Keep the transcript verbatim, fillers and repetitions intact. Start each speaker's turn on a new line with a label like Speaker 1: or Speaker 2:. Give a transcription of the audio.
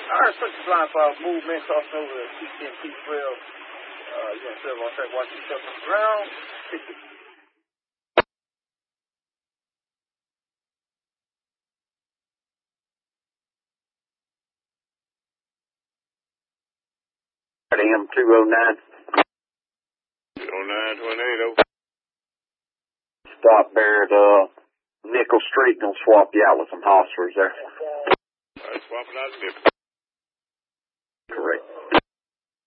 Speaker 1: All right, switch the blind for our movement, crossing over the T ten P twelve. Uh, you're going to serve on track, watch yourself on the ground. fifty.
Speaker 2: M two oh nine.
Speaker 3: two oh nine, tornado.
Speaker 2: Stop there at uh, Nickel Street. Gonna swap you out with some hostlers there.
Speaker 3: All right, swapping out the different.
Speaker 2: Correct.